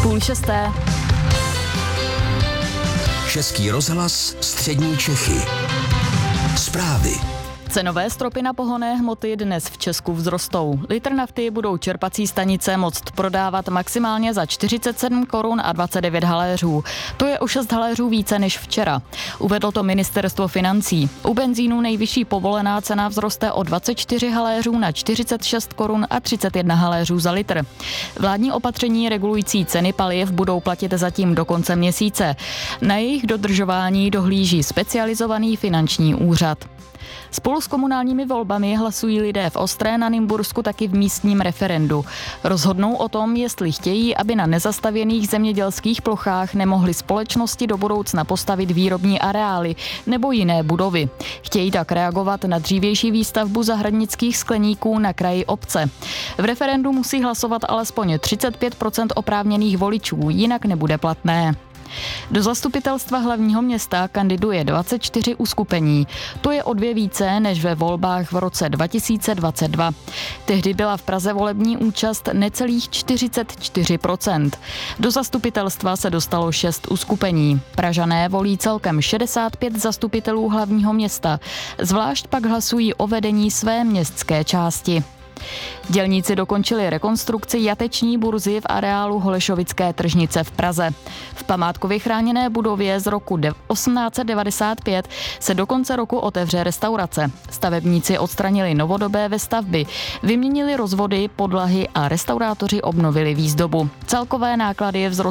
5:30. Český rozhlas Střední Čechy. Zprávy. Cenové stropy na pohonné hmoty dnes v Česku vzrostou. Litr nafty budou čerpací stanice moct prodávat maximálně za 47 korun a 29 haléřů. To je o 6 haléřů více než včera. Uvedlo to ministerstvo financí. U benzínu nejvyšší povolená cena vzroste o 24 haléřů na 46 korun a 31 haléřů za litr. Vládní opatření regulující ceny paliv budou platit zatím do konce měsíce. Na jejich dodržování dohlíží specializovaný finanční úřad. Spolu s komunálními volbami hlasují lidé v Ostré na Nymbursku taky v místním referendu. Rozhodnou o tom, jestli chtějí, aby na nezastavěných zemědělských plochách nemohly společnosti do budoucna postavit výrobní areály nebo jiné budovy. Chtějí tak reagovat na dřívější výstavbu zahradnických skleníků na kraji obce. V referendu musí hlasovat alespoň 35% oprávněných voličů, jinak nebude platné. Do zastupitelstva hlavního města kandiduje 24 uskupení. To je o 2 více než ve volbách v roce 2022. Tehdy byla v Praze volební účast necelých 44%. Do zastupitelstva se dostalo 6 uskupení. Pražané volí celkem 65 zastupitelů hlavního města. Zvlášť pak hlasují o vedení své městské části. Dělníci dokončili rekonstrukci jateční burzy v areálu Holešovické tržnice v Praze. V památkově chráněné budově z roku 1895 se do konce roku otevře restaurace. Stavebníci odstranili novodobé vestavby, vyměnili rozvody, podlahy a restaurátoři obnovili výzdobu. Celkové náklady vzrostly